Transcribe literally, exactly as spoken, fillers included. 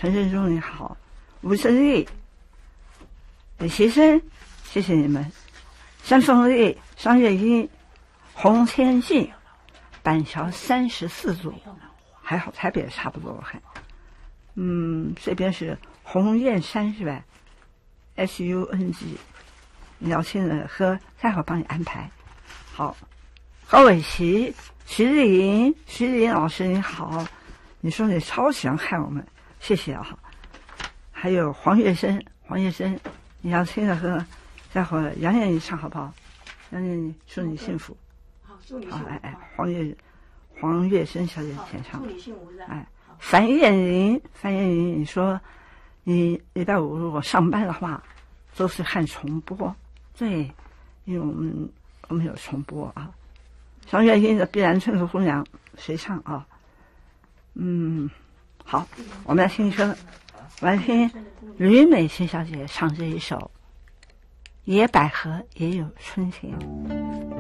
陈振中你好，吴胜利、李其生，谢谢你们。山凤丽、张月英、洪千进，板桥三十四组，还好台北也差不多，我看。嗯，这边是鸿雁山是吧 ？S U N G， 聊天的和待会儿帮你安排。好，高伟琪、徐丽莹、徐丽莹老师你好，你说你超喜欢看我们，谢谢啊。还有黄月生，黄月生，你要听的和待会儿杨艳你唱好不好？杨艳你祝你幸福。 好，祝你幸福。 哎哎，黄月黄月生小姐演唱。 祝你幸福。 哎。樊艳玲，樊艳玲，你说你礼拜五如果上班的话，都是看重播，对，因为我们我们有重播啊。张月英的《碧兰村的姑娘》谁唱啊？嗯，好，我们来听一首，我来听吕美琴小姐唱这一首《野百合也有春天》。